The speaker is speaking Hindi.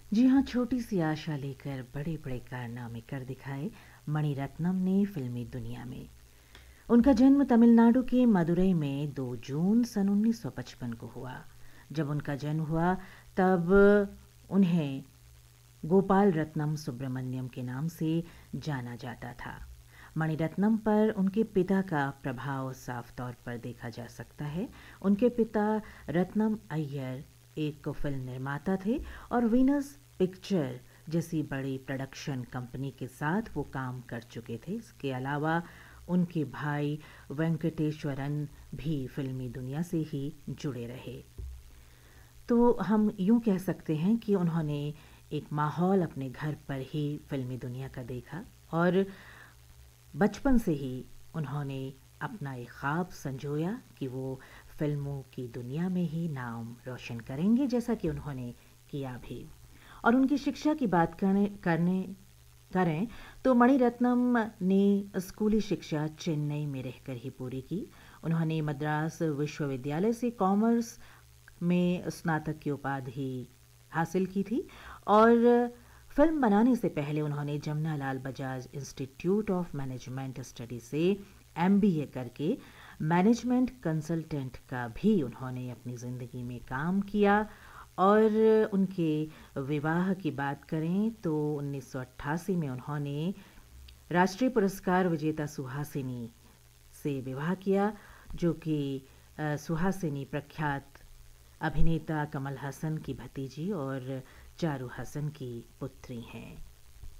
जी हाँ, छोटी-सी आशा लेकर बड़े-बड़े कारनामे कर दिखाए मणिरत्नम ने फ़िल्मी दुनिया में। उनका जन्म तमिलनाडु के मदुरई में 2 जून सन 1955 को हुआ। जब उनका जन्म हुआ तब उन्हें गोपाल रत्नम सुब्रमण्यम के नाम से जाना जाता था। मणिरत्नम पर उनके पिता का प्रभाव साफ तौर पर देखा जा सकता है। उनके पिता रत्नम अय्यर एक फिल्म निर्माता थे और वीनस पिक्चर जैसी बड़ी प्रोडक्शन कंपनी के साथ वो काम कर चुके थे। इसके अलावा उनके भाई वेंकटेश्वरन भी फिल्मी दुनिया से ही जुड़े रहे। तो हम यूँ कह सकते हैं कि उन्होंने एक माहौल अपने घर पर ही फिल्मी दुनिया का देखा और बचपन से ही उन्होंने अपना एक ख्वाब संजोया कि वो फिल्मों की दुनिया में ही नाम रोशन करेंगे, जैसा कि उन्होंने किया भी। और उनकी शिक्षा की बात करें तो मणिरत्नम ने स्कूली शिक्षा चेन्नई में रहकर ही पूरी की। उन्होंने मद्रास विश्वविद्यालय से कॉमर्स में स्नातक की उपाधि हासिल की थी और फिल्म बनाने से पहले उन्होंने Jamnalal Bajaj institute of management study से एमबीए करके मैनेजमेंट कंसल्टेंट का भी उन्होंने अपनी ज़िंदगी में काम किया। और उनके विवाह की बात करें तो 1988 में उन्होंने राष्ट्रीय पुरस्कार विजेता सुहासिनी से विवाह किया, जो कि सुहासिनी प्रख्यात अभिनेता कमल हसन की भतीजी और चारू हसन की पुत्री हैं।